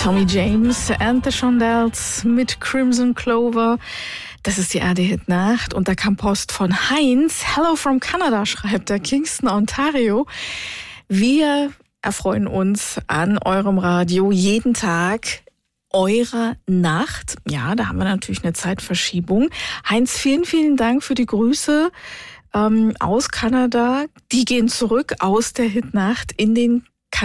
Tommy James and the Shondells mit Crimson Clover. Das ist die ARD-Hit-Nacht und da kam Post von Heinz. Hello from Canada, schreibt er, Kingston, Ontario. Wir erfreuen uns an eurem Radio jeden Tag eurer Nacht. Ja, da haben wir natürlich eine Zeitverschiebung. Heinz, vielen, vielen Dank für die Grüße aus Kanada. Die gehen zurück aus der Hitnacht in den